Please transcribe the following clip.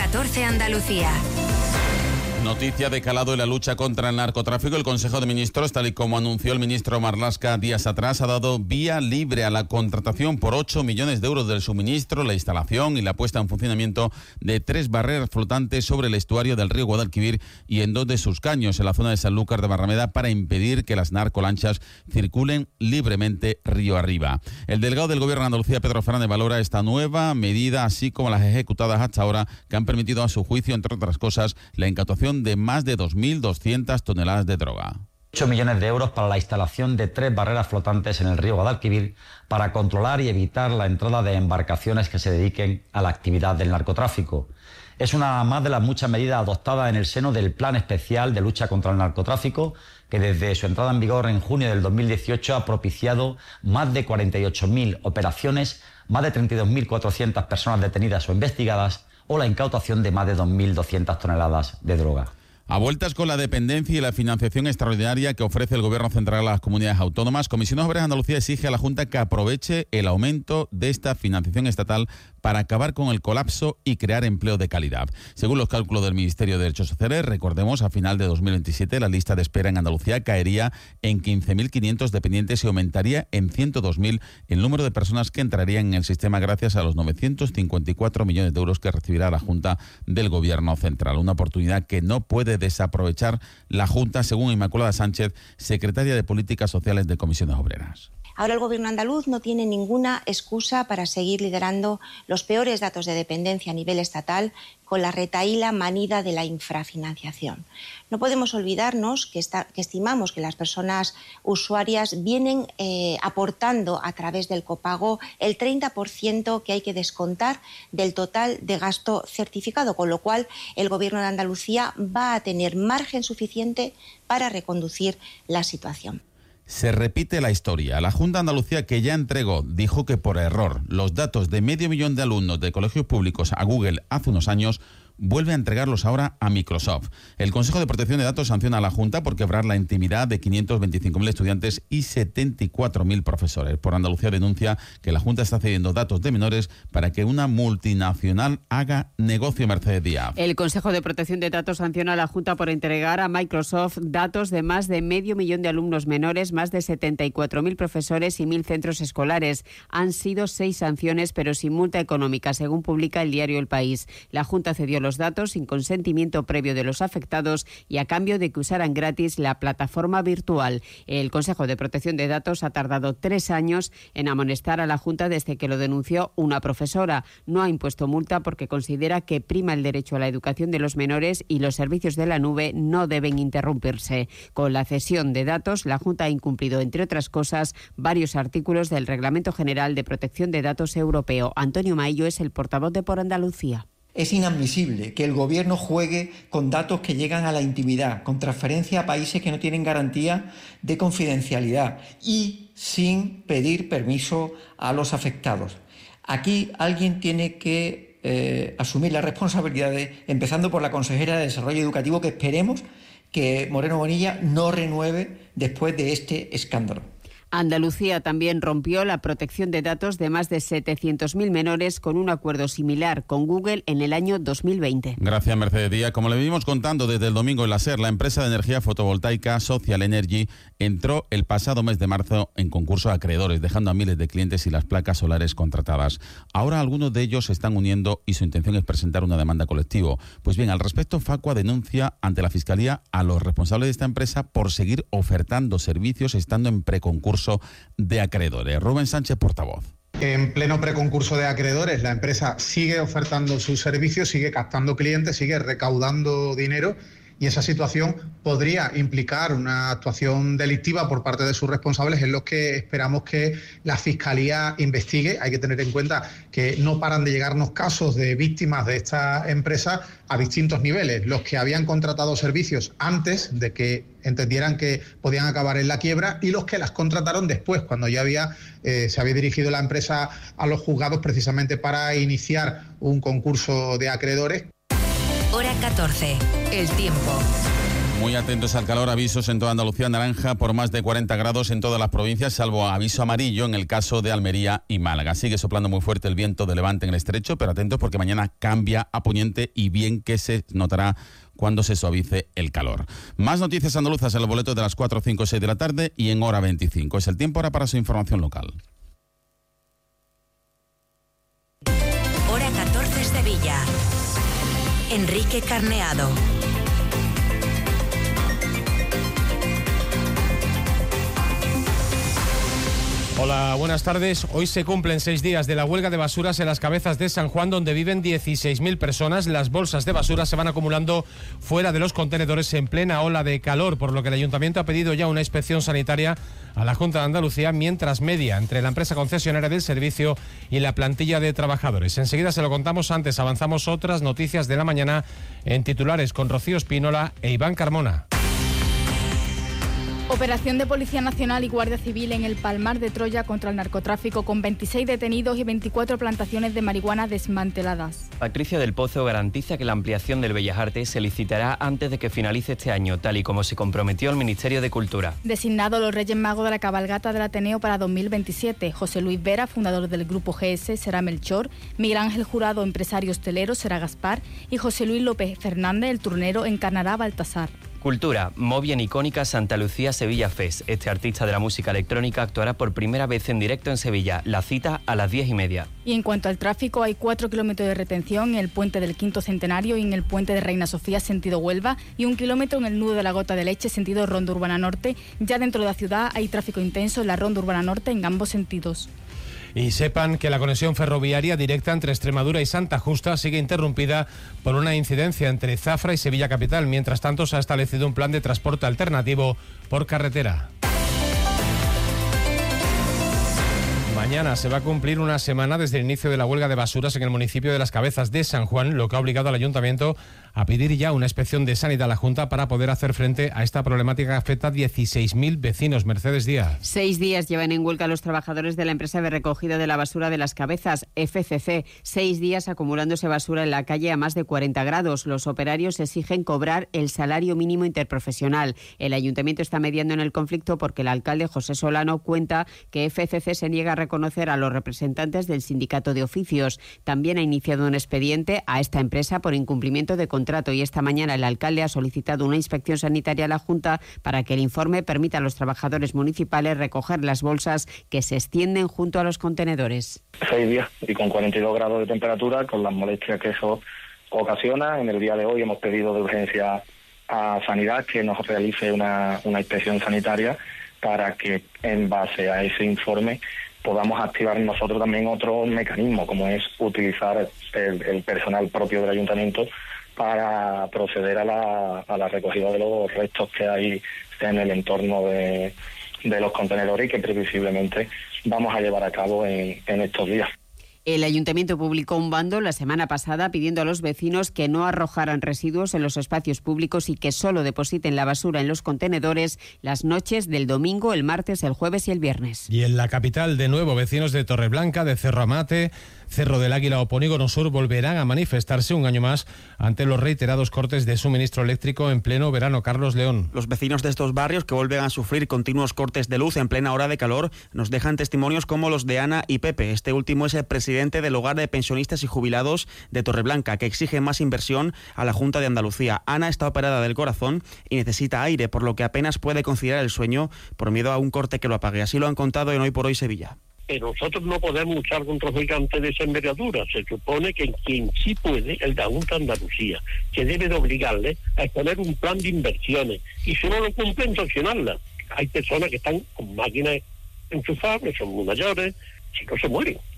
14 Andalucía. Noticia de calado en la lucha contra el narcotráfico. El Consejo de Ministros, tal y como anunció el ministro Marlaska días atrás, ha dado vía libre a la contratación por 8 millones de euros del suministro, la instalación y la puesta en funcionamiento de 3 barreras flotantes sobre el estuario del río Guadalquivir y en 2 de sus caños, en la zona de Sanlúcar de Barrameda, para impedir que las narcolanchas circulen libremente río arriba. El delegado del Gobierno de Andalucía, Pedro Fernández, valora esta nueva medida, así como las ejecutadas hasta ahora, que han permitido a su juicio, entre otras cosas, la incautación de más de 2.200 toneladas de droga. 8 millones de euros para la instalación de 3 barreras flotantes en el río Guadalquivir para controlar y evitar la entrada de embarcaciones que se dediquen a la actividad del narcotráfico. Es una más de las muchas medidas adoptadas en el seno del Plan Especial de Lucha contra el Narcotráfico, que desde su entrada en vigor en junio del 2018 ha propiciado más de 48.000 operaciones, más de 32.400 personas detenidas o investigadas, o la incautación de más de 2.200 toneladas de droga. A vueltas con la dependencia y la financiación extraordinaria que ofrece el Gobierno central a las comunidades autónomas, Comisiones Obreras de Andalucía exige a la Junta que aproveche el aumento de esta financiación estatal para acabar con el colapso y crear empleo de calidad. Según los cálculos del Ministerio de Derechos Sociales, recordemos, a final de 2027 la lista de espera en Andalucía caería en 15.500 dependientes y aumentaría en 102.000 el número de personas que entrarían en el sistema gracias a los 954 millones de euros que recibirá la Junta del Gobierno central. Una oportunidad que no puede desaprovechar la Junta, según Inmaculada Sánchez, secretaria de Políticas Sociales de Comisiones Obreras. Ahora el Gobierno andaluz no tiene ninguna excusa para seguir liderando los peores datos de dependencia a nivel estatal con la retahíla manida de la infrafinanciación. No podemos olvidarnos que estimamos que las personas usuarias vienen aportando a través del copago el 30% que hay que descontar del total de gasto certificado, con lo cual el Gobierno de Andalucía va a tener margen suficiente para reconducir la situación. Se repite la historia. La Junta de Andalucía, que ya entregó, dijo que por error los datos de 500.000 de alumnos de colegios públicos a Google hace unos años, vuelve a entregarlos ahora a Microsoft. El Consejo de Protección de Datos sanciona a la Junta por quebrar la intimidad de 525.000 estudiantes y 74.000 profesores. Por Andalucía denuncia que la Junta está cediendo datos de menores para que una multinacional haga negocio. Mercedes Díaz. El Consejo de Protección de Datos sanciona a la Junta por entregar a Microsoft datos de más de 500.000 de alumnos menores, más de 74.000 profesores y 1.000 centros escolares. Han sido 6 sanciones, pero sin multa económica, según publica el diario El País. La Junta cedió los datos sin consentimiento previo de los afectados y a cambio de que usaran gratis la plataforma virtual. El Consejo de Protección de Datos ha tardado 3 años en amonestar a la Junta desde que lo denunció una profesora. No ha impuesto multa porque considera que prima el derecho a la educación de los menores y los servicios de la nube no deben interrumpirse. Con la cesión de datos, la Junta ha incumplido, entre otras cosas, varios artículos del Reglamento General de Protección de Datos Europeo. Antonio Maillo es el portavoz de Por Andalucía. Es inadmisible que el Gobierno juegue con datos que llegan a la intimidad, con transferencia a países que no tienen garantía de confidencialidad y sin pedir permiso a los afectados. Aquí alguien tiene que asumir las responsabilidades, empezando por la consejera de Desarrollo Educativo, que esperemos que Moreno Bonilla no renueve después de este escándalo. Andalucía también rompió la protección de datos de más de 700.000 menores con un acuerdo similar con Google en el año 2020. Gracias, Mercedes Díaz. Como le venimos contando desde el domingo en la SER, la empresa de energía fotovoltaica Social Energy entró el pasado mes de marzo en concurso a acreedores, dejando a miles de clientes y las placas solares contratadas. Ahora algunos de ellos se están uniendo y su intención es presentar una demanda colectiva. Pues bien, al respecto, Facua denuncia ante la Fiscalía a los responsables de esta empresa por seguir ofertando servicios estando en preconcurso de acreedores. Rubén Sánchez, portavoz. En pleno preconcurso de acreedores, la empresa sigue ofertando sus servicios, sigue captando clientes, sigue recaudando dinero, y esa situación podría implicar una actuación delictiva por parte de sus responsables, en los que esperamos que la Fiscalía investigue. Hay que tener en cuenta que no paran de llegarnos casos de víctimas de esta empresa a distintos niveles. Los que habían contratado servicios antes de que entendieran que podían acabar en la quiebra, y los que las contrataron después, cuando ya se había dirigido la empresa a los juzgados precisamente para iniciar un concurso de acreedores. Hora 14, el tiempo. Muy atentos al calor, avisos en toda Andalucía, naranja por más de 40 grados en todas las provincias, salvo aviso amarillo en el caso de Almería y Málaga. Sigue soplando muy fuerte el viento de levante en el estrecho, pero atentos porque mañana cambia a poniente y bien que se notará cuando se suavice el calor. Más noticias andaluzas en el boleto de las 4, 5, 6 de la tarde y en hora 25. Es el tiempo ahora para su información local. Hora 14 Sevilla. Enrique Carneado. Hola, buenas tardes. Hoy se cumplen 6 días de la huelga de basuras en las Cabezas de San Juan, donde viven 16.000 personas. Las bolsas de basura se van acumulando fuera de los contenedores en plena ola de calor, por lo que el Ayuntamiento ha pedido ya una inspección sanitaria a la Junta de Andalucía mientras media entre la empresa concesionaria del servicio y la plantilla de trabajadores. Enseguida se lo contamos, antes avanzamos otras noticias de la mañana en titulares con Rocío Espínola e Iván Carmona. Operación de Policía Nacional y Guardia Civil en el Palmar de Troya contra el narcotráfico, con 26 detenidos y 24 plantaciones de marihuana desmanteladas. Patricia del Pozo garantiza que la ampliación del Bellas Artes se licitará antes de que finalice este año, tal y como se comprometió el Ministerio de Cultura. Designado los Reyes Magos de la cabalgata del Ateneo para 2027. José Luis Vera, fundador del Grupo GS, será Melchor. Miguel Ángel Jurado, empresario hostelero, será Gaspar. Y José Luis López Fernández, el turnero, encarnará a Baltasar. Cultura, Movie en icónica Santa Lucía Sevilla Fest. Este artista de la música electrónica actuará por primera vez en directo en Sevilla. La cita a las 10:30. Y en cuanto al tráfico, hay 4 kilómetros de retención en el puente del Quinto Centenario y en el puente de Reina Sofía sentido Huelva, y 1 kilómetro en el nudo de la Gota de Leche sentido Ronda Urbana Norte. Ya dentro de la ciudad hay tráfico intenso en la Ronda Urbana Norte en ambos sentidos. Y sepan que la conexión ferroviaria directa entre Extremadura y Santa Justa sigue interrumpida por una incidencia entre Zafra y Sevilla Capital. Mientras tanto, se ha establecido un plan de transporte alternativo por carretera. Mañana se va a cumplir una semana desde el inicio de la huelga de basuras en el municipio de Las Cabezas de San Juan, lo que ha obligado al Ayuntamiento a pedir ya una inspección de sanidad a la Junta para poder hacer frente a esta problemática que afecta a 16.000 vecinos. Mercedes Díaz. 6 días llevan en huelga los trabajadores de la empresa de recogida de la basura de Las Cabezas, FCC. 6 días acumulándose basura en la calle a más de 40 grados. Los operarios exigen cobrar el salario mínimo interprofesional. El Ayuntamiento está mediando en el conflicto porque el alcalde José Solano cuenta que FCC se niega a reconocer a los representantes del sindicato de oficios. También ha iniciado un expediente a esta empresa por incumplimiento de contrato, y esta mañana el alcalde ha solicitado una inspección sanitaria a la Junta para que el informe permita a los trabajadores municipales recoger las bolsas que se extienden junto a los contenedores. 6 días y con 42 grados de temperatura, con las molestias que eso ocasiona. En el día de hoy hemos pedido de urgencia a Sanidad que nos realice una inspección sanitaria para que en base a ese informe podamos activar nosotros también otro mecanismo, como es utilizar el personal propio del ayuntamiento para proceder a la recogida de los restos que hay en el entorno de los contenedores y que previsiblemente vamos a llevar a cabo en estos días. El Ayuntamiento publicó un bando la semana pasada pidiendo a los vecinos que no arrojaran residuos en los espacios públicos y que solo depositen la basura en los contenedores las noches del domingo, el martes, el jueves y el viernes. Y en la capital, de nuevo, vecinos de Torreblanca, de Cerro Amate, Cerro del Águila o Polígono Sur volverán a manifestarse un año más ante los reiterados cortes de suministro eléctrico en pleno verano. Carlos León. Los vecinos de estos barrios, que vuelven a sufrir continuos cortes de luz en plena hora de calor, nos dejan testimonios como los de Ana y Pepe. Este último es el presidente del Hogar de Pensionistas y Jubilados de Torreblanca, que exige más inversión a la Junta de Andalucía. Ana está operada del corazón y necesita aire, por lo que apenas puede conciliar el sueño por miedo a un corte que lo apague. Así lo han contado en Hoy por Hoy Sevilla. Nosotros no podemos luchar contra un gigante de esa envergadura. Se supone que quien sí puede, el de la Junta de Andalucía, que debe de obligarle a exponer un plan de inversiones. Y si no lo cumplen, sancionarla. Hay personas que están con máquinas enchufables, son muy mayores, si no se mueren.